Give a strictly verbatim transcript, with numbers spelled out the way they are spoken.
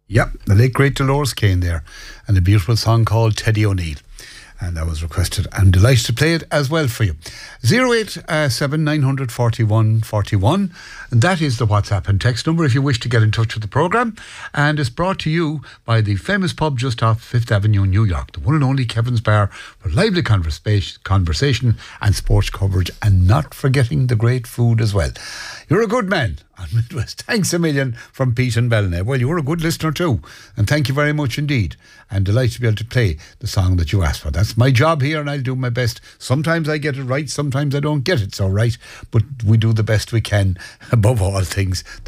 Yep, the late great Dolores Kane there, and a beautiful song called Teddy O'Neill. And that was requested. I'm delighted to play it as well for you. zero eight seven nine four one four one. And that is the WhatsApp and text number if you wish to get in touch with the programme. And it's brought to you by the famous pub just off Fifth Avenue in New York, the one and only Kevin's Bar, for lively conversa- conversation and sports coverage, and not forgetting the great food as well. You're a good man on Midwest. Thanks a million from Pete and Bellnay. Well, you were a good listener too, and thank you very much indeed. And delighted to be able to play the song that you asked for. That's my job here, and I'll do my best. Sometimes I get it right, sometimes I don't get it so right, but we do the best we can above all things.